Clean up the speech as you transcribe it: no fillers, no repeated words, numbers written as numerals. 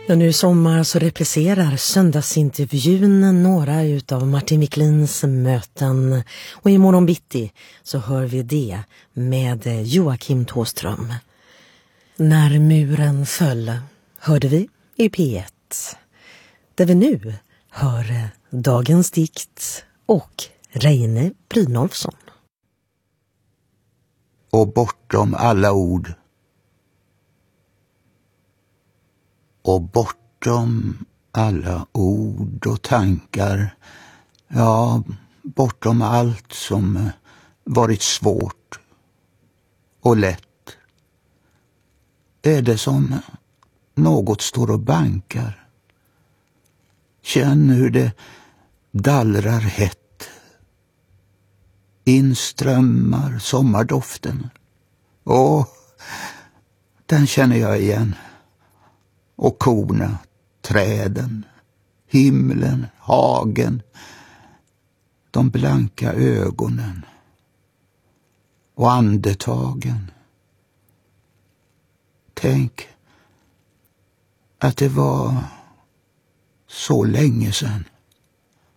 Ja, nu i sommar så represserar söndagsintervjun några utav Martin Wiklins möten, och i morgon bitti så hör vi det med Joakim Thåström. När muren föll hörde vi i P1, där vi nu hör dagens dikt och Reine Brynolfsson. Och bortom alla ord. Och bortom alla ord och tankar, ja, bortom allt som varit svårt och lätt, är det som något står och bankar. Känn hur det dallrar hett. Inströmmar sommardoften. Åh, den känner jag igen. Och korna, träden, himlen, hagen, de blanka ögonen och andetagen. Tänk att det var så länge sedan.